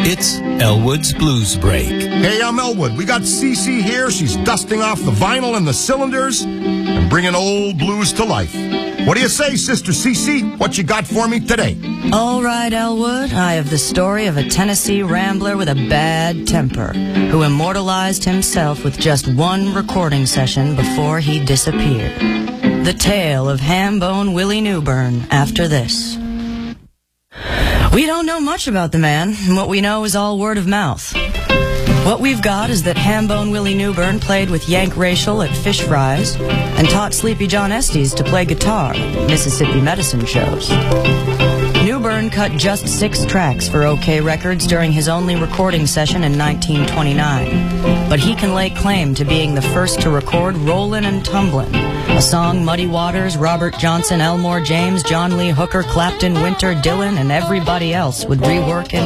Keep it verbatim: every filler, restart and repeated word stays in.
It's Elwood's Blues Break. Hey, I'm Elwood. We got Cece here. She's dusting off the vinyl and the cylinders and bringing old blues to life. What do you say, Sister Cece? What you got for me today? All right, Elwood. I have the story of a Tennessee rambler with a bad temper who immortalized himself with just one recording session before he disappeared. The tale of Hambone Willie Newburn after this. We don't know much about the man, and what we know is all word of mouth. What we've got is that Hambone Willie Newburn played with Yank Rachel at Fish Fries and taught Sleepy John Estes to play guitar at Mississippi medicine shows. Newburn cut just six tracks for OK Records during his only recording session in nineteen twenty-nine. But he can lay claim to being the first to record Rollin' and Tumblin', a song Muddy Waters, Robert Johnson, Elmore James, John Lee Hooker, Clapton, Winter, Dylan, and everybody else would rework and